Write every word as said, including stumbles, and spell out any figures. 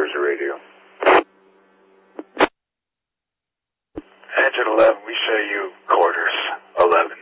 Where's the radio? Engine eleven, we show you quarters. eleven.